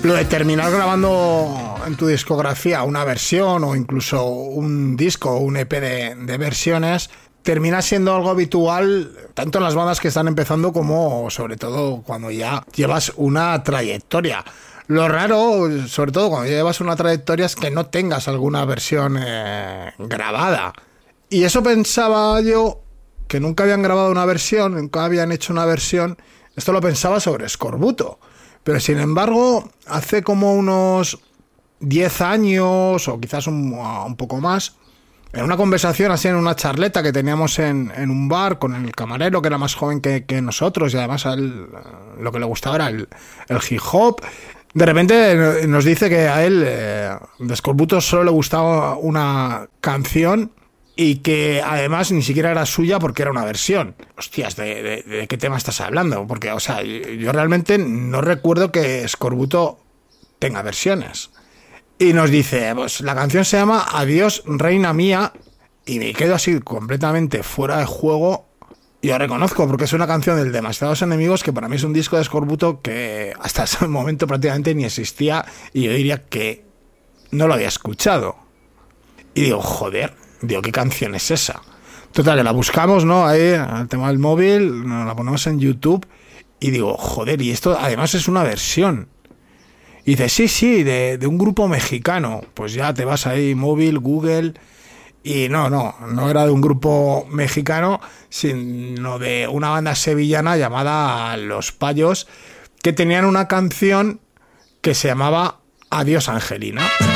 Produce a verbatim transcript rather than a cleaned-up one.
Lo de terminar grabando en tu discografía una versión o incluso un disco o un E P de, de versiones termina siendo algo habitual tanto en las bandas que están empezando como sobre todo cuando ya llevas una trayectoria. Lo raro, sobre todo cuando ya llevas una trayectoria, es que no tengas alguna versión eh, grabada. Y eso pensaba yo, que nunca habían grabado una versión, nunca habían hecho una versión. Esto lo pensaba sobre Eskorbuto. Pero sin embargo, hace como unos diez años o quizás un, un poco más, en una conversación así, en una charleta que teníamos en, en un bar con el camarero que era más joven que, que nosotros y además a él lo que le gustaba era el, el hip hop, de repente nos dice que a él eh, de Eskorbuto solo le gustaba una canción y que además ni siquiera era suya porque era una versión. Hostias, ¿de, de, de qué tema estás hablando? Porque, o sea, yo realmente no recuerdo que Eskorbuto tenga versiones. Y nos dice, pues la canción se llama Adiós, Reina Mía, y me quedo así completamente fuera de juego. Yo reconozco, porque es una canción del Demasiados Enemigos, que para mí es un disco de Eskorbuto que hasta ese momento prácticamente ni existía, y yo diría que no lo había escuchado. Y digo, joder, digo, ¿qué canción es esa? Total, que la buscamos, ¿no? Ahí, el tema del móvil, nos la ponemos en YouTube, y digo, joder, y esto además es una versión. Y dice, sí, sí, de, de un grupo mexicano. Pues ya te vas ahí, móvil, Google, y no, no, no era de un grupo mexicano, sino de una banda sevillana llamada Los Payos, que tenían una canción que se llamaba Adiós, Angelina.